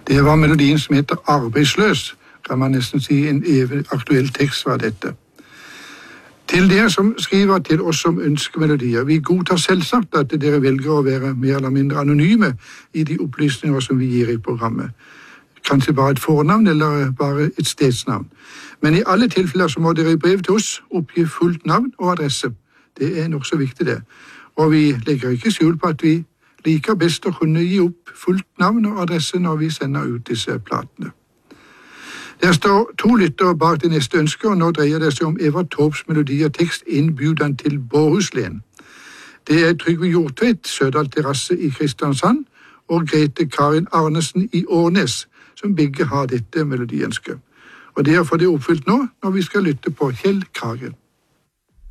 Det var melodien som heter Arbeidsløs, kan man nesten si en evig aktuell tekst var dette. Til dere som skriver til oss som ønsker melodier, vi godtar selvsagt at dere velger å være mer eller mindre anonyme i de opplysninger som vi gir i programmet. Kanskje bare et fornavn eller bare et stedsnavn. Men i alle tilfeller så må dere i brev til oss oppgi fullt navn og adresse. Det er nok så viktig det. Og vi legger ikke skjul på at vi liker best å kunne gi opp fullt navn og adresse når vi sender ut disse platene. Der står 2 lyttere bak det neste ønsket, og nå dreier det seg om Eva Torps melodi og tekst Innbjudan til Bårhuslen. Det er Trygve Hjortvedt, Sødal Terrasse i Kristiansand, og Grete Karin Arnesen i Årnes, som begge har dette melodiønsket. Og det er for det oppfylt nå, når vi skal lytte på Kjell Krage.